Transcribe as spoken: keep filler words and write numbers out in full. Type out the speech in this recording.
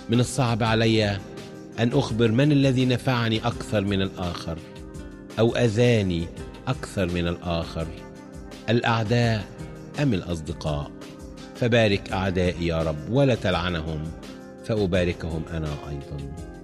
من الصعب علي أن أخبر من الذي نفعني أكثر من الآخر أو أذاني أكثر من الآخر، الأعداء أم الأصدقاء. فبارك أعدائي يا رب ولا تلعنهم، فأباركهم أنا أيضا.